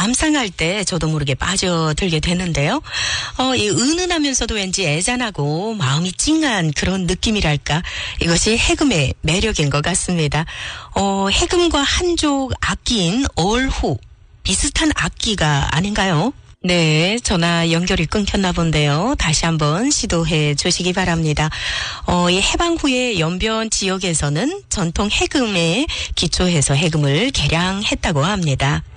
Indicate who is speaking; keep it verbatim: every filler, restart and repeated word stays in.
Speaker 1: 감상할 때 저도 모르게 빠져들게 되는데요. 어, 이 은은하면서도 왠지 애잔하고 마음이 찡한 그런 느낌이랄까. 이것이 해금의 매력인 것 같습니다. 어, 해금과 한족 악기인 얼후. 비슷한 악기가 아닌가요? 네, 전화 연결이 끊겼나 본데요. 다시 한번 시도해 주시기 바랍니다. 어, 이 해방 후에 연변 지역에서는 전통 해금에 기초해서 해금을 개량했다고 합니다.